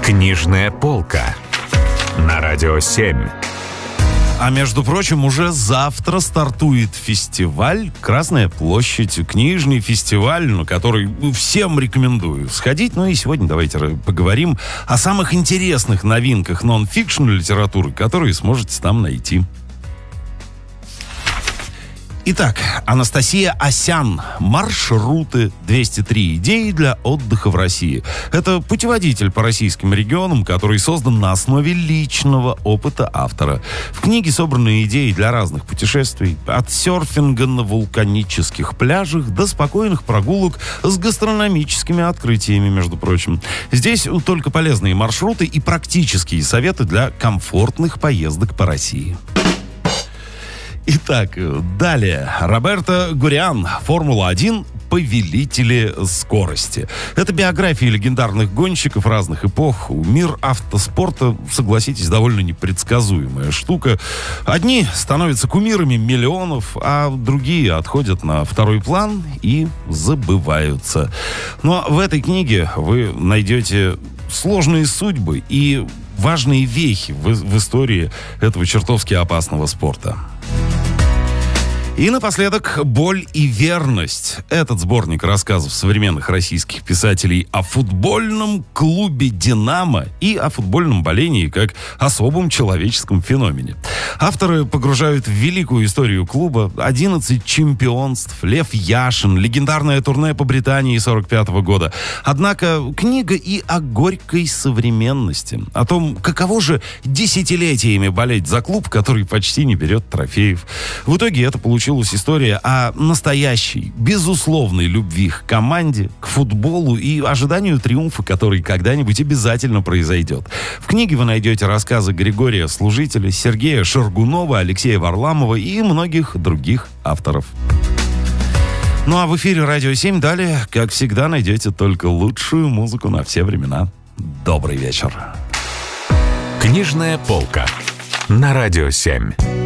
Книжная полка на Радио 7. А между прочим, уже завтра стартует фестиваль «Красная площадь», книжный фестиваль, на который всем рекомендую сходить. Ну и сегодня давайте поговорим о самых интересных новинках нон-фикшн литературы, которые сможете там найти. Итак, Анастасия Асян. «Маршруты. 203 идеи для отдыха в России». Это путеводитель по российским регионам, который создан на основе личного опыта автора. В книге собраны идеи для разных путешествий. От серфинга на вулканических пляжах до спокойных прогулок с гастрономическими открытиями, между прочим. Здесь только полезные маршруты и практические советы для комфортных поездок по России. Итак, далее. Роберто Гурриан. «Формула-1. Повелители скорости». Это биографии легендарных гонщиков разных эпох. Мир автоспорта, согласитесь, довольно непредсказуемая штука. Одни становятся кумирами миллионов, а другие отходят на второй план и забываются. Но в этой книге вы найдете сложные судьбы и важные вехи в истории этого чертовски опасного спорта. И напоследок «Боль и верность». Этот сборник рассказов современных российских писателей о футбольном клубе «Динамо» и о футбольном болении как особом человеческом феномене. Авторы погружают в великую историю клуба, 11 чемпионств, Лев Яшин, легендарное турне по Британии 1945 года. Однако книга и о горькой современности, о том, каково же десятилетиями болеть за клуб, который почти не берет трофеев. В итоге это получилась история о настоящей, безусловной любви к команде, к футболу и ожиданию триумфа, который когда-нибудь обязательно произойдет. В книге вы найдете рассказы Григория Служителя, Сергея Шаргунова, Алексея Варламова и многих других авторов. Ну а в эфире Радио 7 далее, как всегда, найдете только лучшую музыку на все времена. Добрый вечер. Книжная полка на Радио 7.